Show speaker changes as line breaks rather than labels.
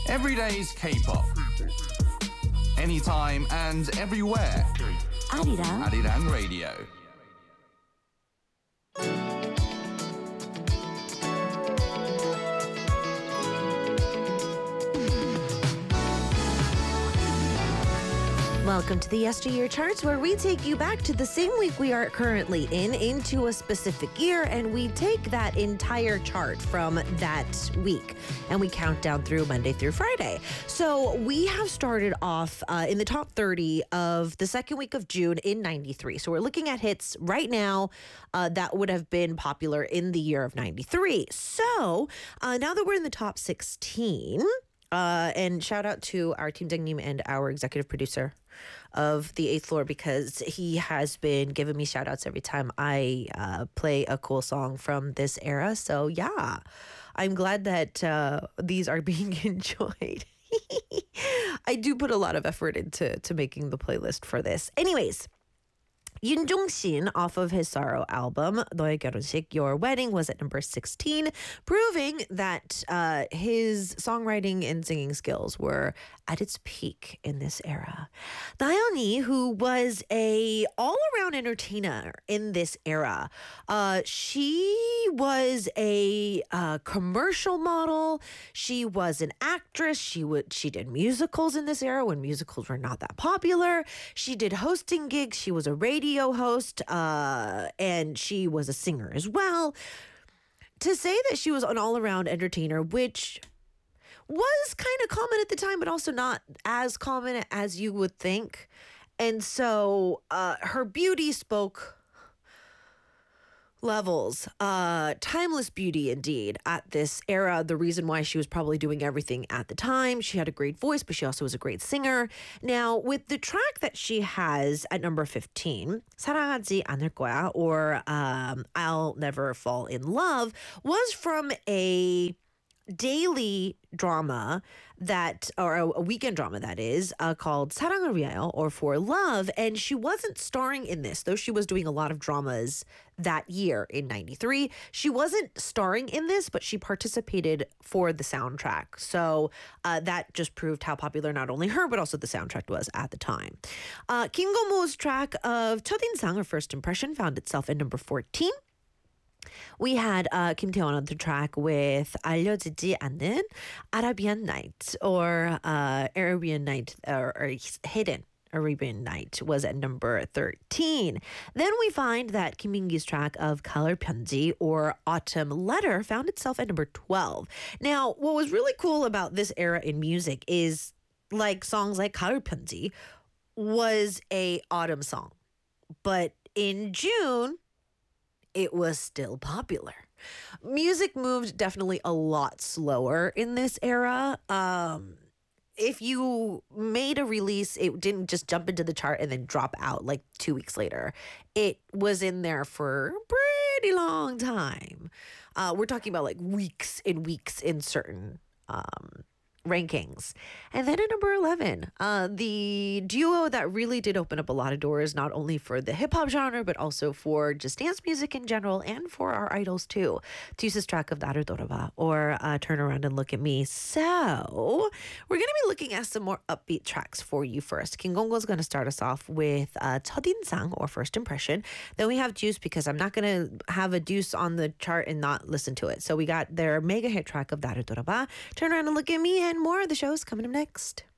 Everyday's K-pop. Anytime and everywhere. Arirang Radio.
Welcome to the Yesteryear Charts, where we take you back to the same week we are currently in, into a specific year, and we take that entire chart from that week, and we count down through Monday through Friday. So we have started off in the top 30 of the second week of June in 93. So we're looking at hits right now that would have been popular in the year of 93. So now that we're in the top 16... and shout out to our team Dengnim and our executive producer of the 8th floor, because he has been giving me shout outs every time I play a cool song from this era. So yeah, I'm glad that these are being enjoyed. I do put a lot of effort into making the playlist for this. Anyways, Yoon Jong-shin, off of his Sorrow album, 너의 결혼식, Your Wedding, was at number 16, proving that his songwriting and singing skills were at its peak in this era. Nayeon, who was a all-around entertainer in this era, she was a commercial model. She was an actress. She did musicals in this era when musicals were not that popular. She did hosting gigs. She was a radio host, and she was a singer as well. To say that she was an all-around entertainer, which was kind of common at the time, but also not as common as you would think. And so her beauty spoke levels, timeless beauty indeed at this era. The reason why she was probably doing everything at the time. She had a great voice, but she also was a great singer. Now, with the track that she has at number 15, 사랑하지 않을 거야, or I'll Never Fall in Love, was from a daily drama or a weekend drama that is, called 사랑을 위하여, or For Love, and she wasn't starring in this, though she was doing a lot of dramas that year in 93. She wasn't starring in this, but she participated for the soundtrack. So that just proved how popular not only her, but also the soundtrack was at the time. Kim Go-mo's track of 첫인상, or First Impression, found itself at number 14. We had Kim Tae-won on the track with 알려지지 않는 Arabian Night, or Arabian Night, or Hidden Arabian Night, was at number 13. Then we find that Kim Min-gi's track of 가을 편지, or Autumn Letter, found itself at number 12. Now, what was really cool about this era in music is, like, songs like 가을 편지 was a autumn song, but in June, it was still popular. Music moved definitely a lot slower in this era. If you made a release, it didn't just jump into the chart and then drop out like 2 weeks later. It was in there for a pretty long time. We're talking about like weeks and weeks in certain rankings. And then at number 11, the duo that really did open up a lot of doors, not only for the hip-hop genre, but also for just dance music in general, and for our idols too. Tusa's track of 나를 돌아봐, or Turn Around and Look at Me. So we're going to be looking at some more upbeat tracks for you first. Kim Gong-go's going to start us off with 첫인상, or First Impression. Then we have Deuce, because I'm not going to have a Deuce on the chart and not listen to it. So we got their mega hit track of 나를 돌아봐, Turn Around and Look at Me, and more of the shows coming up next.